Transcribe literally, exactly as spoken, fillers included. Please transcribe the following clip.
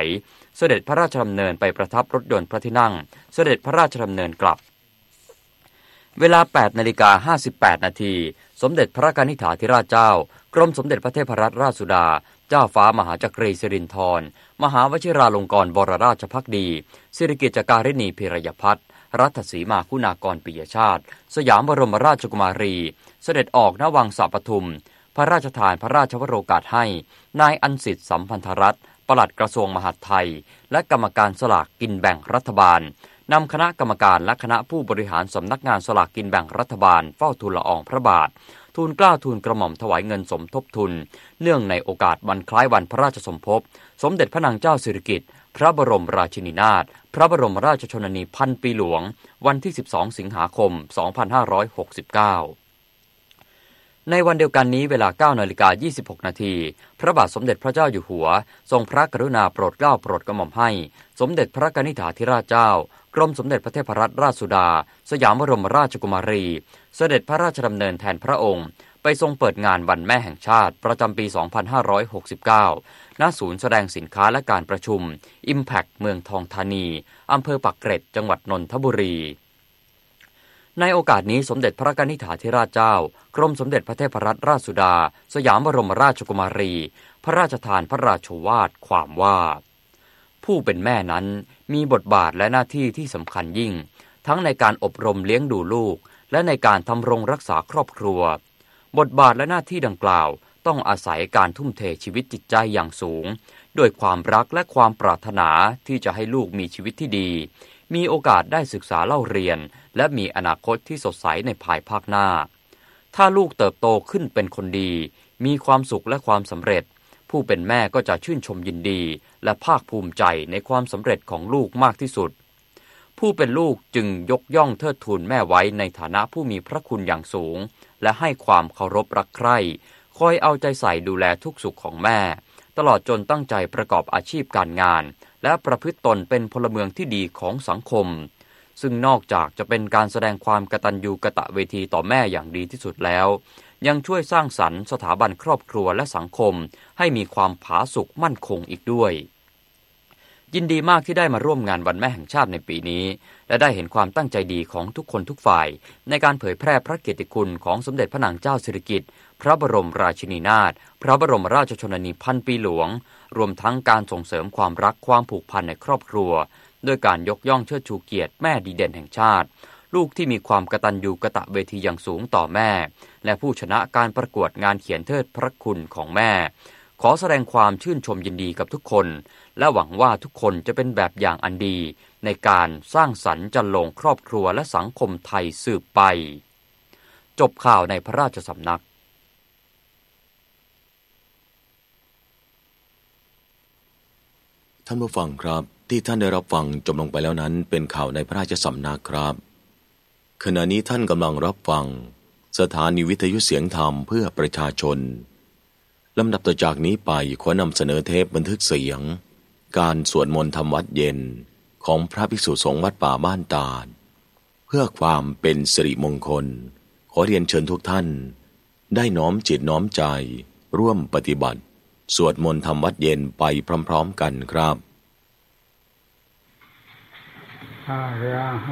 เสด็จพระราชดำเนินไปประทับรถยนต์พระที่นั่งเสด็จพระราชดำเนินกลับเวลา แปดนาฬิกาห้าสิบแปดนาทีสมเด็จพระกนิษฐาธิราชเจ้ากรมสมเด็จพระเทพรัตนราชสุดาเจ้าฟ้ามหาจักรีสิรินธรมหาวชิราลงกรณ์บรราชภักดีสิริกิติ์การิณีพิรยพัฒน์รัตสีมาคุณากรปิยชาติสยามบรมราชกุมารีเสด็จออกณวังสะปทุมพระราชทานพระราชวโรกาสให้นายอันสิทธิ์สัมพันธรัตน์ปลัดกระทรวงมหาดไทยและกรรมการสลากกินแบ่งรัฐบาลนำคณะกรรมการและคณะผู้บริหารสำนักงานสลากกินแบ่งรัฐบาลเฝ้าทูลละอองพระบาททูลเกล้าทูลกระหม่อมถวายเงินสมทบทุนเนื่องในโอกาสวันคล้ายวันพระราชสมภพสมเด็จพระนางเจ้าสิริกิติ์พระบรมราชินีนาถพระบรมราชชนนีพันปีหลวงวันที่สิบสองสิงหาคมสองพันห้าร้อยหกสิบเก้าในวันเดียวกันนี้เวลา เก้านาฬิกายี่สิบหกนาทีพระบาทสมเด็จพระเจ้าอยู่หัวทรงพระกรุณาโปรดเกล้าโปรดกระหม่อมให้สมเด็จพระกนิษฐาธิราชเจ้ากรมสมเด็จพระเทพรัตนราชสุดาสยามบรมราชกุมารีเสด็จพระราชดำเนินแทนพระองค์ไปทรงเปิดงานวันแม่แห่งชาติประจำปีสองพันห้าร้อยหกสิบเก้าณศูนย์แสดงสินค้าและการประชุม Impact เมืองทองธานีอำเภอปักเกร็ดจังหวัดนนทบุรีในโอกาสนี้สมเด็จพระกนิษฐาธิราชเจ้ากรมสมเด็จพระเทพรัตนราชสุดาสยามบรมราชกุมารีพระราชทานพระราชโอวาทความว่าผู้เป็นแม่นั้นมีบทบาทและหน้าที่ที่สำคัญยิ่งทั้งในการอบรมเลี้ยงดูลูกและในการทำรงรักษาครอบครัวบทบาทและหน้าที่ดังกล่าวต้องอาศัยการทุ่มเทชีวิตจิตใจอย่างสูงด้วยความรักและความปรารถนาที่จะให้ลูกมีชีวิตที่ดีมีโอกาสได้ศึกษาเล่าเรียนและมีอนาคตที่สดใสในภายภาคหน้าถ้าลูกเติบโตขึ้นเป็นคนดีมีความสุขและความสำเร็จผู้เป็นแม่ก็จะชื่นชมยินดีและภาคภูมิใจในความสำเร็จของลูกมากที่สุดผู้เป็นลูกจึงยกย่องเทิดทูนแม่ไว้ในฐานะผู้มีพระคุณอย่างสูงและให้ความเคารพรักใคร่คอยเอาใจใส่ดูแลทุกสุขของแม่ตลอดจนตั้งใจประกอบอาชีพการงานและประพฤติตนเป็นพลเมืองที่ดีของสังคมซึ่งนอกจากจะเป็นการแสดงความกตัญญูกตเวทีต่อแม่อย่างดีที่สุดแล้วยังช่วยสร้างสรรค์สถาบันครอบครัวและสังคมให้มีความผาสุกมั่นคงอีกด้วยยินดีมากที่ได้มาร่วมงานวันแม่แห่งชาติในปีนี้และได้เห็นความตั้งใจดีของทุกคนทุกฝ่ายในการเผยแพร่พระเกียรติคุณของสมเด็จพระนางเจ้าสิริกิติ์พระบรมราชินีนาถพระบรมราชชนนีพันปีหลวงรวมทั้งการส่งเสริมความรักความผูกพันในครอบครัวด้วยการยกย่องเชิดชูเกียรติแม่ดีเด่นแห่งชาติลูกที่มีความกตัญญูกตเวทีอย่างสูงต่อแม่และผู้ชนะการประกวดงานเขียนเทิดพระคุณของแม่ขอแสดงความชื่นชมยินดีกับทุกคนและหวังว่าทุกคนจะเป็นแบบอย่างอันดีในการสร้างสรรค์จันลงครอบครัวและสังคมไทยสืบไปจบข่าวในพระราชสำนักท่านผู้ฟังครับที่ท่านได้รับฟังจบลงไปแล้วนั้นเป็นข่าวในพระราชสำนักครับขณะนี้ท่านกำลังรับฟังสถานีวิทยุเสียงธรรมเพื่อประชาชนลำดับต่อจากนี้ไปขอนำเสนอเทปบันทึกเสียงการสวดมนต์ทำวัดเย็นของพระภิกษุสงฆ์วัดป่าบ้านตาดเพื่อความเป็นสิริมงคลขอเรียนเชิญทุกท่านได้น้อมจิตน้อมใจร่วมปฏิบัติสวดมนต์ทำวัดเย็นไปพร้อมๆกันครับ